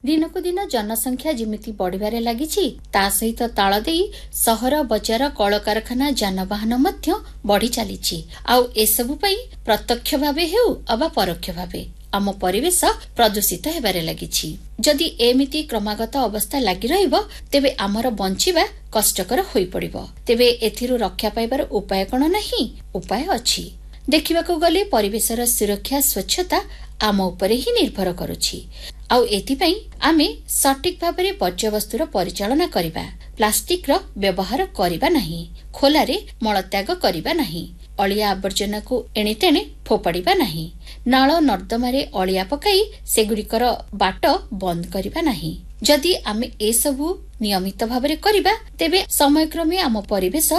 दिनकु दिन जनसंख्या जिमिति बढ़िबारे लागिछि ता सहित ताल देई सहर बजार कलकारखाना जानवाहन मध्य बढ़ी चलीछि। आउ एसबु पई प्रत्यक्ष भावे हेउ अबा परोक्ष भावे आम परिवेश प्रदूषित हेबारे लागिछि। जदि एमिति क्रमागत अवस्था लागि रहिबो तेबे आमर बंचिबा कष्टकर होई पड़िबो। तेबे एथिरु रक्षा पाइबार उपाय कोन नहीं? उपाय अछि। देखिबाकू गले परिवेशर सुरक्षा स्वच्छता आम उपरे ही निर्भर करुछि। आउ एथिपई आमे सठिक भाबरे वर्ज्यवस्तुर परिचालना करिबा, प्लास्टिक रो व्यवहार करिबा नहीं, खोलारे मलत्याग करिबा नहीं, अलिया आवर्जना को एणेतेणे फोपाड़िबा नहीं, नाଳ नर्दमारे अलिया पकाई सेगुड़िकर बाट बंद करिबा नहीं। जदि आमे ए सबु नियमित भाबरे करिबा तेबे समयक्रमे आम परिवेश